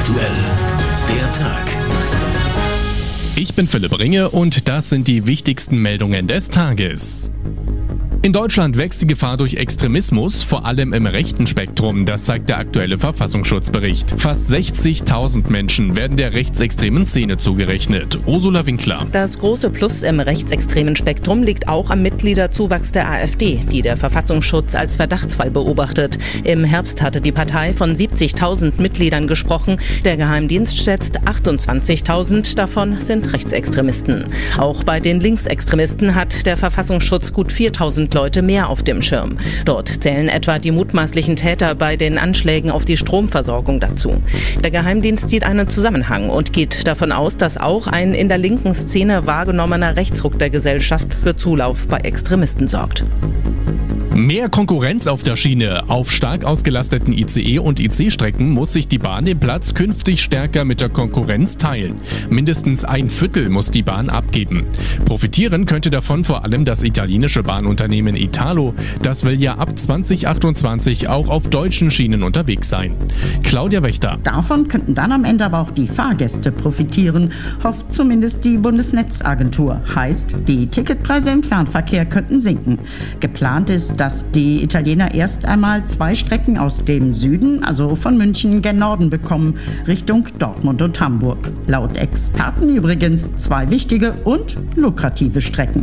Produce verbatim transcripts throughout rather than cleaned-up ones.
aktuell, der Tag. Ich bin Philipp Ringe und das sind die wichtigsten Meldungen des Tages. In Deutschland wächst die Gefahr durch Extremismus, vor allem im rechten Spektrum, das zeigt der aktuelle Verfassungsschutzbericht. Fast sechzigtausend Menschen werden der rechtsextremen Szene zugerechnet. Ursula Winkler. Das große Plus im rechtsextremen Spektrum liegt auch am Mitgliederzuwachs der AfD, die der Verfassungsschutz als Verdachtsfall beobachtet. Im Herbst hatte die Partei von siebzigtausend Mitgliedern gesprochen. Der Geheimdienst schätzt achtundzwanzigtausend, davon sind Rechtsextremisten. Auch bei den Linksextremisten hat der Verfassungsschutz gut viertausend Leute mehr auf dem Schirm. Dort zählen etwa die mutmaßlichen Täter bei den Anschlägen auf die Stromversorgung dazu. Der Geheimdienst sieht einen Zusammenhang und geht davon aus, dass auch ein in der linken Szene wahrgenommener Rechtsruck der Gesellschaft für Zulauf bei Extremisten sorgt. Mehr Konkurrenz auf der Schiene. Auf stark ausgelasteten I C E- und I C-Strecken muss sich die Bahn den Platz künftig stärker mit der Konkurrenz teilen. Mindestens ein Viertel muss die Bahn abgeben. Profitieren könnte davon vor allem das italienische Bahnunternehmen Italo. Das will ja ab zwanzig achtundzwanzig auch auf deutschen Schienen unterwegs sein. Claudia Wächter. Davon könnten dann am Ende aber auch die Fahrgäste profitieren, hofft zumindest die Bundesnetzagentur. Heißt, die Ticketpreise im Fernverkehr könnten sinken. Geplant ist, dass dass die Italiener erst einmal zwei Strecken aus dem Süden, also von München gen Norden bekommen, Richtung Dortmund und Hamburg. Laut Experten übrigens zwei wichtige und lukrative Strecken.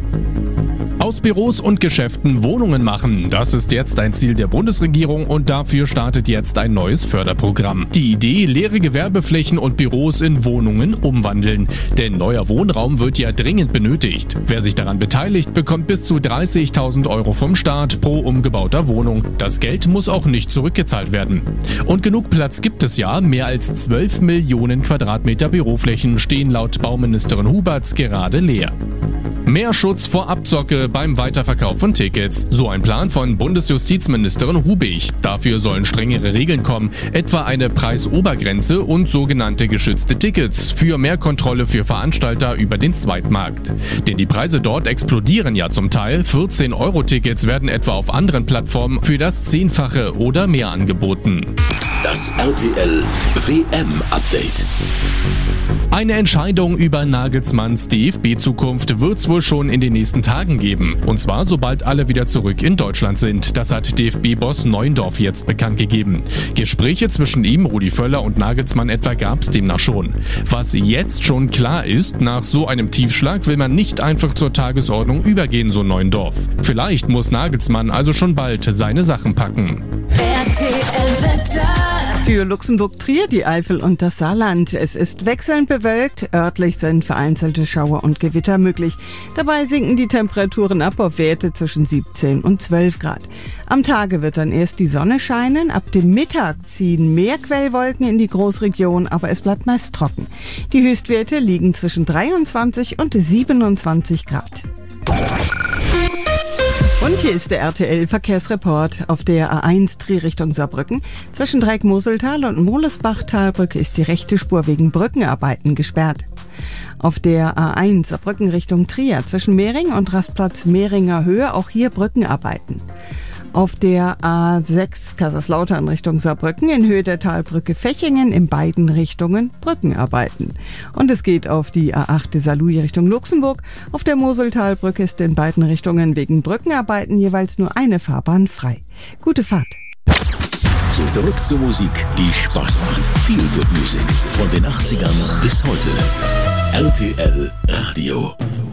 Aus Büros und Geschäften Wohnungen machen. Das ist jetzt ein Ziel der Bundesregierung und dafür startet jetzt ein neues Förderprogramm. Die Idee, leere Gewerbeflächen und Büros in Wohnungen umwandeln. Denn neuer Wohnraum wird ja dringend benötigt. Wer sich daran beteiligt, bekommt bis zu dreißigtausend Euro vom Staat pro umgebauter Wohnung. Das Geld muss auch nicht zurückgezahlt werden. Und genug Platz gibt es ja. Mehr als zwölf Millionen Quadratmeter Büroflächen stehen laut Bauministerin Huberts gerade leer. Mehr Schutz vor Abzocke beim Weiterverkauf von Tickets. So ein Plan von Bundesjustizministerin Hubig. Dafür sollen strengere Regeln kommen, etwa eine Preisobergrenze und sogenannte geschützte Tickets für mehr Kontrolle für Veranstalter über den Zweitmarkt. Denn die Preise dort explodieren ja zum Teil. vierzehn Euro Tickets werden etwa auf anderen Plattformen für das Zehnfache oder mehr angeboten. Das R T L W M-Update. Eine Entscheidung über Nagelsmanns D F B-Zukunft wird es wohl schon in den nächsten Tagen geben. Und zwar sobald alle wieder zurück in Deutschland sind. Das hat D F B-Boss Neuendorf jetzt bekannt gegeben. Gespräche zwischen ihm, Rudi Völler und Nagelsmann etwa gab es demnach schon. Was jetzt schon klar ist, nach so einem Tiefschlag will man nicht einfach zur Tagesordnung übergehen, so Neuendorf. Vielleicht muss Nagelsmann also schon bald seine Sachen packen. R T L-Wetter. Für Luxemburg-Trier, die Eifel und das Saarland. Es ist wechselnd bewölkt. Örtlich sind vereinzelte Schauer und Gewitter möglich. Dabei sinken die Temperaturen ab auf Werte zwischen siebzehn und zwölf Grad. Am Tage wird dann erst die Sonne scheinen. Ab dem Mittag ziehen mehr Quellwolken in die Großregion, aber es bleibt meist trocken. Die Höchstwerte liegen zwischen dreiundzwanzig und siebenundzwanzig Grad. Und hier ist der R T L-Verkehrsreport. Auf der A eins Trier Richtung Saarbrücken zwischen Dreieck-Moseltal und Molesbach-Talbrücke ist die rechte Spur wegen Brückenarbeiten gesperrt. Auf der A eins Saarbrücken Richtung Trier zwischen Mehring und Rastplatz Mehringer Höhe auch hier Brückenarbeiten. Auf der A sechs Kaiserslautern Richtung Saarbrücken in Höhe der Talbrücke Fechingen in beiden Richtungen Brückenarbeiten. Und es geht auf die A acht Saarlouis Richtung Luxemburg. Auf der Moseltalbrücke ist in beiden Richtungen wegen Brückenarbeiten jeweils nur eine Fahrbahn frei. Gute Fahrt. Zurück zur Musik, die Spaß macht. Feel Good Music von den achtzigern bis heute. R T L Radio.